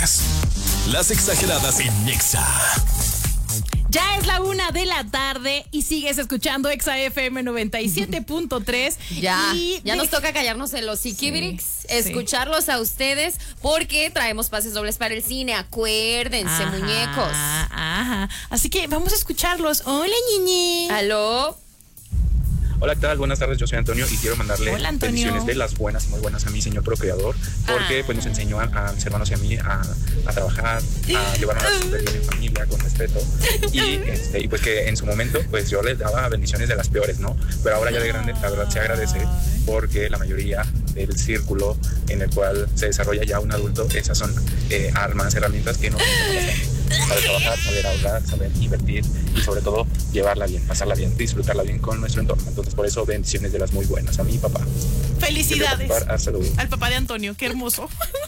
Exageradas. Las exageradas en Nexa. Ya es la 1 de la tarde y sigues escuchando Exa FM 97.3. Ya nos toca callarnos en los Sikibrix, escucharlos a ustedes, porque traemos pases dobles para el cine. Acuérdense, muñecos. Ajá. Así que vamos a escucharlos. Hola, Ñiñi. ¿Aló? Hola, ¿qué tal? Buenas tardes, yo soy Antonio y quiero mandarle bendiciones de las buenas, muy buenas a mi Señor Procreador, porque pues nos enseñó a mis hermanos y a mí a trabajar, a llevarnos súper bien en familia, con respeto, y pues que en su momento pues yo les daba bendiciones de las peores, ¿no? Pero ahora ya de grande, la verdad se agradece, porque la mayoría del círculo en el cual se desarrolla ya un adulto, esas son armas, herramientas que no saber trabajar, saber ahorrar, saber invertir y sobre todo llevarla bien, pasarla bien, disfrutarla bien con nuestro entorno. Entonces por eso bendiciones de las muy buenas a mi papá. Felicidades Hasta luego. al papá de Antonio, qué hermoso.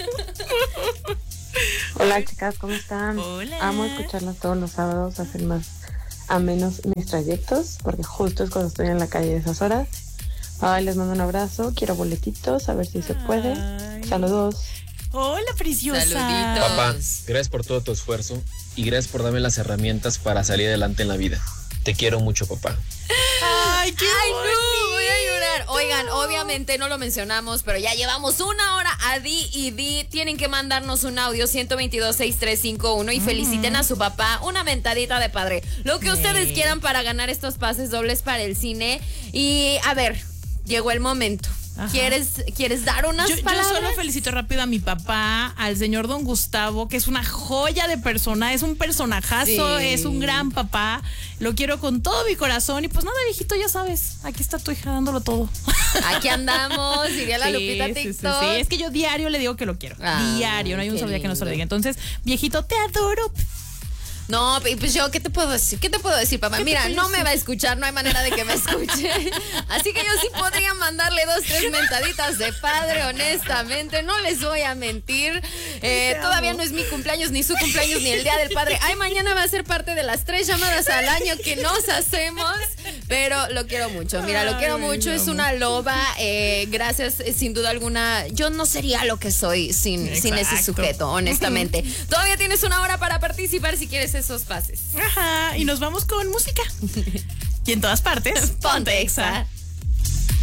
Hola chicas, ¿cómo están? Hola. Amo escucharlas todos los sábados, hacen más amenos mis trayectos, porque justo es cuando estoy en la calle a esas horas. Ay, les mando un abrazo, quiero boletitos, a ver si se puede. Saludos. Hola, preciosa. Saluditos. Papá, gracias por todo tu esfuerzo y gracias por darme las herramientas para salir adelante en la vida. Te quiero mucho, papá. Ay, qué no, voy a llorar. Oigan, obviamente no lo mencionamos, pero ya llevamos 1 hora. Adi y Di tienen que mandarnos un audio 122-6351 y feliciten a su papá. Una mentadita de padre. Lo que ustedes quieran para ganar estos pases dobles para el cine. Y a ver, llegó el momento. ¿Quieres dar unas palabras? Yo solo felicito rápido a mi papá, al señor Don Gustavo, que es una joya de persona, es un personajazo, es un gran papá. Lo quiero con todo mi corazón. Y pues nada, viejito, ya sabes, aquí está tu hija dándolo todo. Aquí andamos, diría la Lupita TikTok. Sí, es que yo diario le digo que lo quiero. Diario, no hay un solo día que no se lo diga. Entonces, viejito, te adoro. No, pues yo, ¿qué te puedo decir? Papá? Mira, no me va a escuchar, no hay manera de que me escuche. Así que yo sí podría mandarle 2, 3 mentaditas de padre, honestamente, no les voy a mentir. Todavía no es mi cumpleaños, ni su cumpleaños, ni el día del padre. Ay, mañana va a ser parte de las 3 llamadas al año que nos hacemos, pero lo quiero mucho. Mira, lo quiero mucho, es una loba. Gracias, sin duda alguna. Yo no sería lo que soy sin ese sujeto, honestamente. Todavía tienes 1 hora para participar si quieres esos pases. Ajá, y nos vamos con música. Y en todas partes, Ponte Exa.